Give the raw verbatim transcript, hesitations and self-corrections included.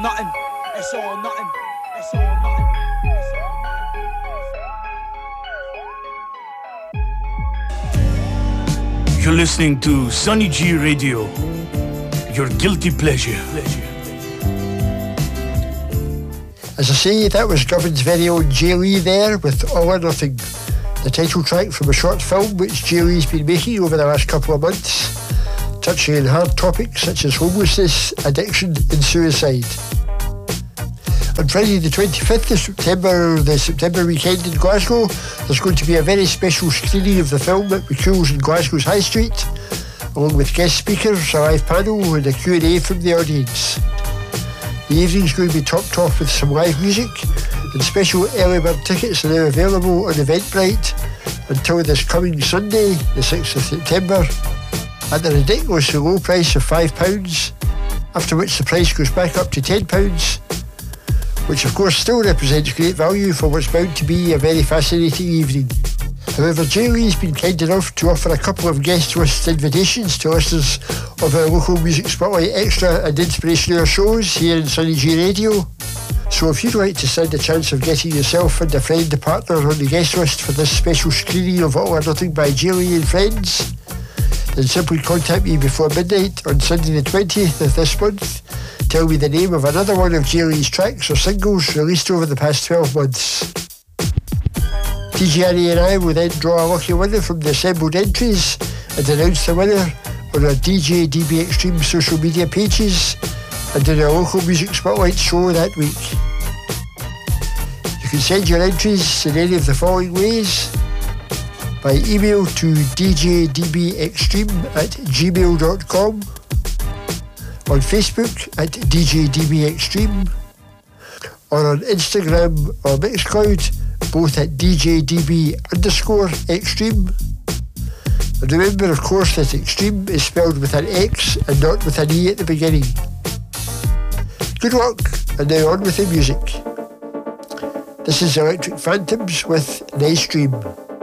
nothing. It's all nothing. It's all nothing. It's all nothing. You're listening to Sunny G Radio, your guilty pleasure. As I say, that was Govan's very own Jay Lee there with All or Nothing, the title track from a short film which Jay Lee's been making over the last couple of months, touching on hard topics such as homelessness, addiction and suicide. On Friday the twenty-fifth of September, the September weekend in Glasgow, there's going to be a very special screening of the film at McCool's in Glasgow's High Street, along with guest speakers, a live panel and a Q and A from the audience. The evening's going to be topped off with some live music, and special early bird tickets are now available on Eventbrite until this coming Sunday, the sixth of September, at the ridiculously low price of five pounds, after which the price goes back up to ten pounds, which of course still represents great value for what's bound to be a very fascinating evening. However, Jay Lee's been kind enough to offer a couple of guest list invitations to listeners of our local Music Spotlight Extra and Inspirational shows here in Sunny G Radio. So if you'd like to stand a chance of getting yourself and a friend a partner on the guest list for this special screening of All or Nothing by Jay Lee and Friends, then simply contact me before midnight on Sunday the twentieth of this month. Tell me the name of another one of Jay Lee's tracks or singles released over the past twelve months. D J Annie and I will then draw a lucky winner from the assembled entries and announce the winner on our D J D B Extreme social media pages and in our local Music Spotlight show that week. You can send your entries in any of the following ways: by email to d j d b extreme at gmail dot com, on Facebook at D J D B Extreme, or on Instagram or Mixcloud, both at D J D B underscore Extreme. And remember, of course, that Extreme is spelled with an X and not with an E at the beginning. Good luck, and now on with the music. This is Electric Phantoms with Nice Dream.